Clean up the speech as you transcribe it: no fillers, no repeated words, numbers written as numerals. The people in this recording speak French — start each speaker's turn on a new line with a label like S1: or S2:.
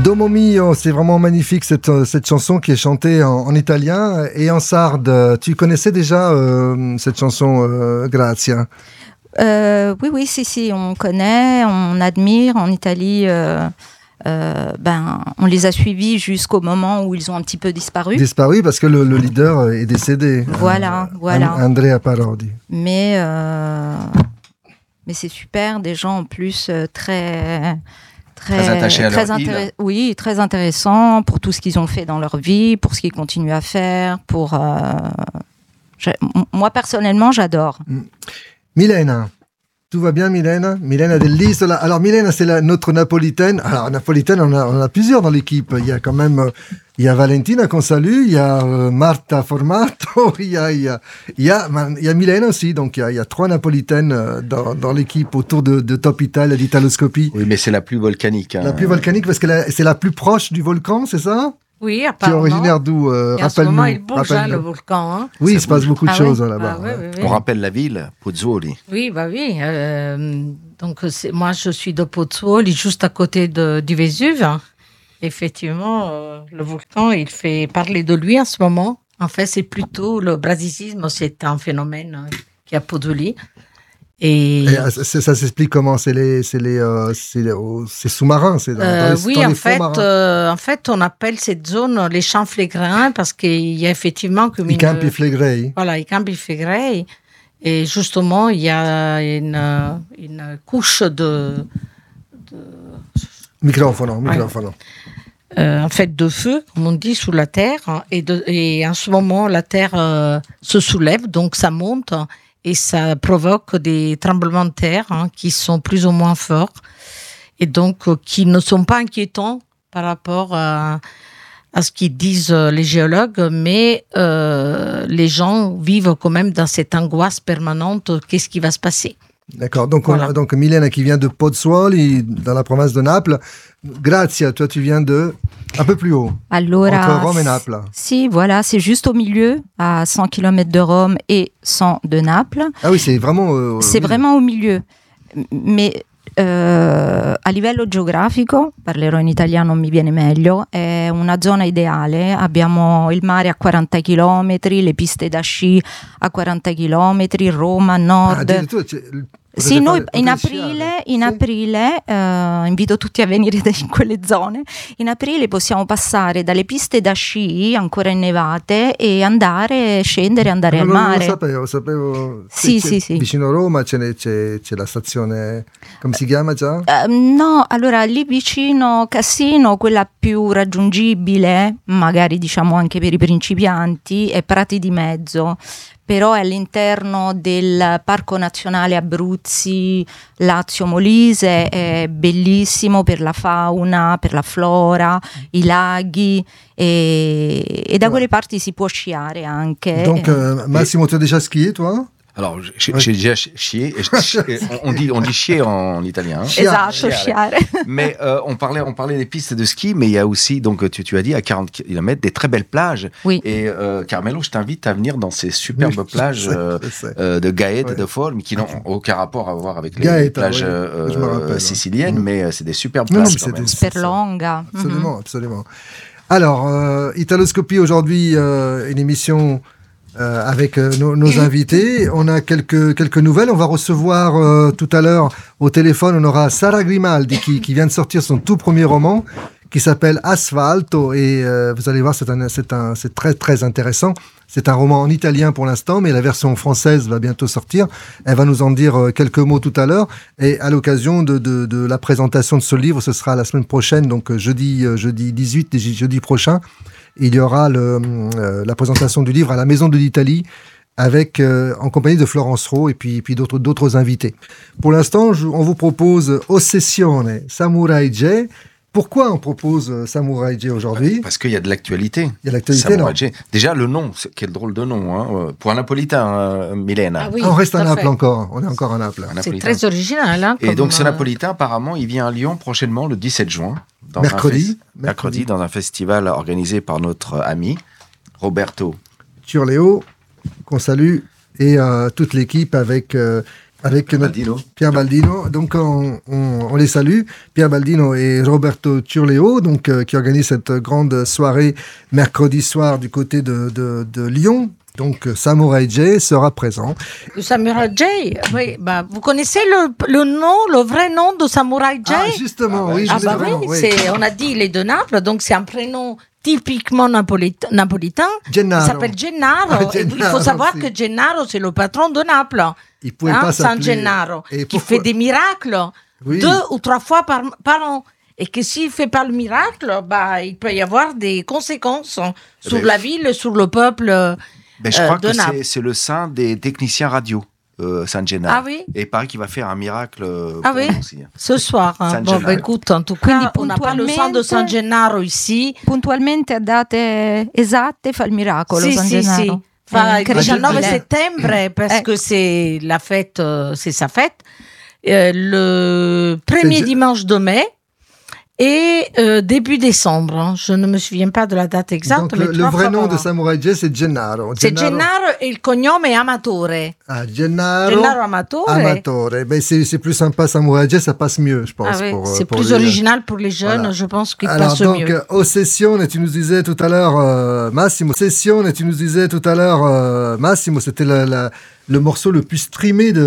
S1: Domo mio, c'est vraiment magnifique cette chanson qui est chantée en italien et en sarde. Tu connaissais déjà cette chanson, Grazia?
S2: Oui, si, on connaît, on admire. En Italie, on les a suivis jusqu'au moment où ils ont un petit peu disparu.
S1: Disparu parce que le leader est décédé.
S2: Voilà.
S1: Andrea Parodi.
S2: Mais c'est super, des gens en plus très
S3: attachés à leur île.
S2: Oui, très intéressants pour tout ce qu'ils ont fait dans leur vie, pour ce qu'ils continuent à faire. Moi, personnellement, j'adore.
S1: Milena. Tout va bien, Milena? Milena dell'Isola. Alors, Milena, c'est notre napolitaine. Alors, napolitaine, on a plusieurs dans l'équipe. Il y a quand même, il y a Valentina qu'on salue, il y a Marta Formato, il y a Milena aussi. Donc, il y a 3 napolitaines dans l'équipe autour de Top Italia, d'Italoscopie.
S3: Oui, mais c'est la plus volcanique. Hein.
S1: La plus volcanique parce que c'est la plus proche du volcan, c'est ça?
S4: Oui, apparemment.
S1: Tu es originaire d'où?
S4: Et en ce moment, il bouge, le volcan. Hein.
S1: Oui, il se passe beaucoup de choses là-bas.
S2: Oui.
S3: On rappelle la ville, Pozzuoli.
S4: Oui. Donc, moi, je suis de Pozzuoli, juste à côté du Vésuve. Effectivement, le volcan, il fait parler de lui en ce moment. En fait, c'est plutôt le brasisisme, c'est un phénomène qui est à Pozzuoli. Et
S1: ça s'explique comment? C'est sous-marin, c'est dans les fonds marins.
S4: En fait, on appelle cette zone les champs flegrins parce qu'il y a effectivement comme
S1: I campi flegrei.
S4: Voilà, i campi flegrei. Et justement, il y a une couche de
S1: microfono.
S4: En fait, de feu, comme on dit, sous la terre. Et en ce moment, la terre se soulève, donc ça monte. Et ça provoque des tremblements de terre qui sont plus ou moins forts et donc qui ne sont pas inquiétants par rapport à ce qu'ils disent les géologues, mais les gens vivent quand même dans cette angoisse permanente. Qu'est-ce qui va se passer?
S1: D'accord, donc voilà. On a donc Milena qui vient de Pozzuoli, dans la province de Naples. Grazia, toi tu viens de un peu plus haut, entre Rome et Naples.
S2: Si, voilà, c'est juste au milieu, à 100 km de Rome et 100 de Naples.
S1: Ah oui, c'est vraiment...
S2: vraiment au milieu. Mais a livello geografico, parlerò in italiano, mi viene meglio, è una zona ideale. Abbiamo il mare a 40 km, le piste da sci a 40 km, Roma, nord. Sì, noi in aprile invito tutti a venire in quelle zone. In aprile possiamo passare dalle piste da sci ancora innevate e scendere al mare.
S1: Lo sapevo.
S2: Sì.
S1: Vicino a Roma c'è la stazione, come si chiama già?
S2: No, allora lì vicino Cassino, quella più raggiungibile, magari diciamo anche per i principianti, è Prati di Mezzo. Però è all'interno del Parco Nazionale Abruzzi Lazio Molise, è bellissimo per la fauna, per la flora, i laghi e da quelle parti si può sciare anche.
S1: Donc Massimo, tu as déjà skié toi?
S3: Alors, j'ai déjà chié. On dit chier en italien. Hein.
S2: Esatto, sciare.
S3: Mais on parlait des pistes de ski, mais il y a aussi, donc tu as dit, à 40 km, des très belles plages.
S2: Oui.
S3: Et Carmelo, je t'invite à venir dans ces superbes plages de Gaète et de Forme, qui n'ont aucun rapport à voir avec les plages siciliennes, mais c'est des superbes plages.
S2: Sperlonga.
S1: Absolument. Alors, Italoscopie aujourd'hui, une émission... avec nos invités. On a quelques nouvelles. On va recevoir tout à l'heure au téléphone, on aura Sara Grimaldi qui vient de sortir son tout premier roman qui s'appelle Asfalto et vous allez voir, c'est très très intéressant. C'est un roman en italien pour l'instant, mais la version française va bientôt sortir. Elle va nous en dire quelques mots tout à l'heure. Et à l'occasion de la présentation de ce livre, ce sera la semaine prochaine, donc jeudi 18, jeudi prochain. Il y aura la présentation du livre à la Maison de l'Italie en compagnie de Florence Rowe et puis d'autres invités. Pour l'instant, on vous propose Ossessione Samurai J. Pourquoi on propose Samurai J aujourd'hui?
S3: Parce qu'il y a de l'actualité.
S1: Il y a de l'actualité,
S3: Samurai J. Déjà, le nom, quel drôle de nom, hein, pour un napolitain, Milena.
S4: Ah oui,
S1: on reste à Naples encore. On est encore à Naples.
S4: C'est très original. Hein,
S3: et donc, ce napolitain, apparemment, il vient à Lyon prochainement, le 17 juin. Mercredi, dans un festival organisé par notre ami Roberto
S1: Turleo, qu'on salue, et toute l'équipe avec avec Pierre Baldino. Donc on les salue, Pierre Baldino et Roberto Ciurleo, donc qui organisent cette grande soirée mercredi soir du côté de Lyon. Donc Samurai J sera présent.
S4: Le Samurai J, oui, vous connaissez le vrai nom de Samurai J?
S1: Justement, oui.
S4: On a dit il est de Naples, donc c'est un prénom typiquement napolitain.
S1: Gennaro.
S4: Il s'appelle Gennaro. Et il faut savoir que Gennaro, c'est le patron de Naples.
S1: Il pouvait pas
S4: San Gennaro, qui fait des miracles 2 ou 3 fois par an. Et que s'il ne fait pas le miracle, il peut y avoir des conséquences sur la ville, sur le peuple.
S3: Je crois que c'est le saint des techniciens radio, San Gennaro.
S4: Ah oui.
S3: Et il paraît qu'il va faire un miracle aussi.
S4: Ce soir. Écoute, en tout cas, on n'a pas le saint de San Gennaro ici.
S2: Puntualmente a date esatte fa il miracolo San Gennaro.
S4: Fa il 19 settembre parce que c'est la fête, c'est sa fête. Le premier dimanche de mai. Et début décembre, je ne me souviens pas de la date exacte.
S1: Donc le vrai nom de Samurai J, c'est Gennaro.
S4: C'est Gennaro et le cognome est Amatore.
S1: Gennaro Amatore. C'est plus sympa, Samurai J, ça passe mieux, je pense.
S4: C'est plus original pour les jeunes, je pense qu'il passe mieux.
S1: Donc, Ossessione, tu nous disais tout à l'heure, Massimo, c'était le morceau le plus streamé de